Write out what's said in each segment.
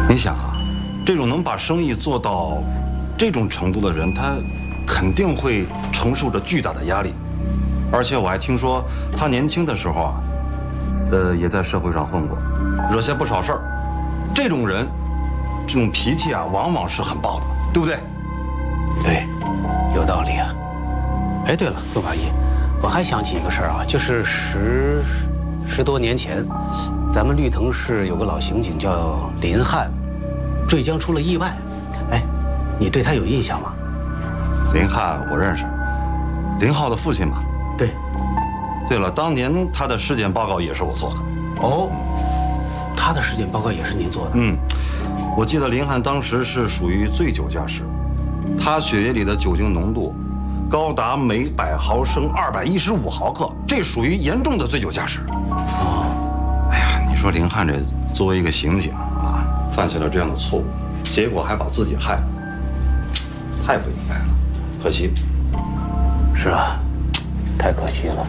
你想啊，这种能把生意做到这种程度的人，他肯定会承受着巨大的压力。而且我还听说他年轻的时候啊，也在社会上混过，惹下不少事儿。这种人，这种脾气啊，往往是很暴的，对不对？ 对，有道理啊。哎，对了，宋法医，我还想起一个事儿啊，就是十多年前，咱们绿藤市有个老刑警叫林汉，坠江出了意外。哎，你对他有印象吗？ 林汉我认识，林浩的父亲嘛。 对。 对了，当年他的尸检报告也是我做的。 哦，他的尸检报告也是您做的？ 嗯，我记得林汉当时是属于醉酒驾驶，他血液里的酒精浓度高达每100毫升215毫克，这属于严重的醉酒驾驶。哦，哎呀，你说林汉这作为一个刑警啊，犯下了这样的错误，结果还把自己害了，太不应该了，可惜。 是啊，太可惜了。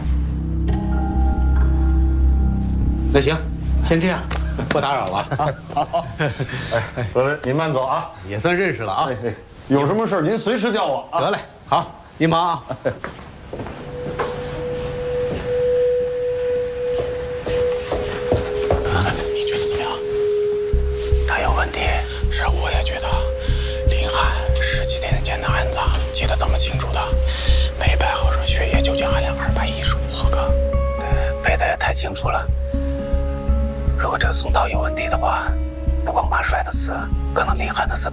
那行，先这样，不打扰了啊。 好，哎，各位您慢走啊， 也算认识了啊。 有什么事您随时叫我啊。 得嘞，好，您忙啊。 你觉得怎么样？ 他有问题。 是，我也觉得。林汉10几天前的案子记得这么清楚的，每100毫升血液酒精含量215毫克。 对，背得也太清楚了。如果这个宋涛有问题的话，不光马帅的死，可能林汉的死